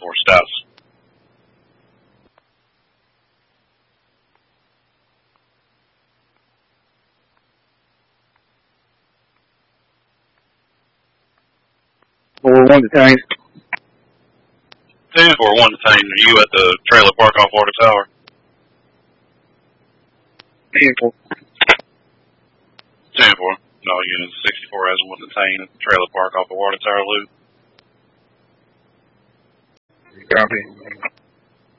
Stouts. Or 1 detained. 10-4, 1 detained. Are you at the trailer park off Water Tower? 10-4. 10-4. No, unit 64 has 1 detained at the trailer park off the Water Tower loop. Copy.